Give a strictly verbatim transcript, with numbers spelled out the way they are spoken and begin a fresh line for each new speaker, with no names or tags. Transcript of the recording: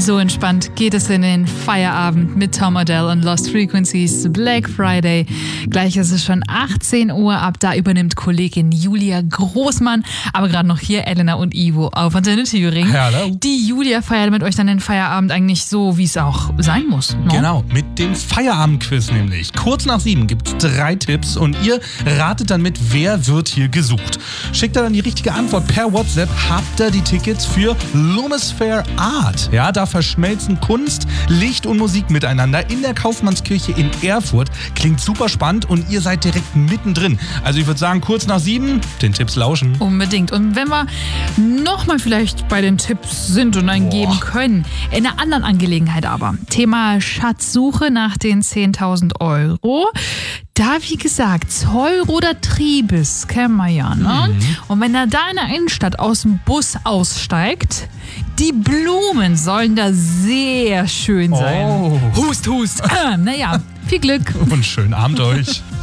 So entspannt geht es in den Feierabend mit Tom Odell und Lost Frequencies Black Friday. Gleich ist es schon achtzehn Uhr. Ab da übernimmt Kollegin Julia Großmann. Aber gerade noch hier Elena und Ivo auf Antenne Thüringen.
Hallo.
Die Julia feiert mit euch dann den Feierabend eigentlich so, wie es auch sein muss. No?
Genau, mit dem Feierabendquiz nämlich. Kurz nach sieben gibt es drei Tipps und ihr ratet dann mit, wer wird hier gesucht. Schickt ihr dann die richtige Antwort per WhatsApp, habt ihr die Tickets für Lumisphere Art. Ja, da verschmelzen Kunst, Licht und Musik miteinander in der Kaufmannskirche in Erfurt. Klingt super spannend und ihr seid direkt mittendrin. Also ich würde sagen, kurz nach sieben, den Tipps lauschen.
Unbedingt. Und wenn wir nochmal vielleicht bei den Tipps sind und dann
Boah.
geben können, in einer anderen Angelegenheit aber. Thema Schatzsuche nach den zehntausend Euro. Da, wie gesagt, Zollroder Triebes kennen wir ja, ne?
Mhm.
Und wenn er da in der Innenstadt aus dem Bus aussteigt, die Blumen sollen da sehr schön sein.
Oh.
Hust, hust. Ah, naja, viel Glück.
Und schönen Abend euch.